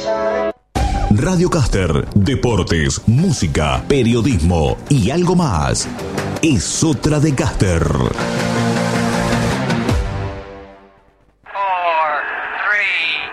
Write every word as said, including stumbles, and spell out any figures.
Radio Caster, deportes, música, periodismo y algo más. Es otra de Caster.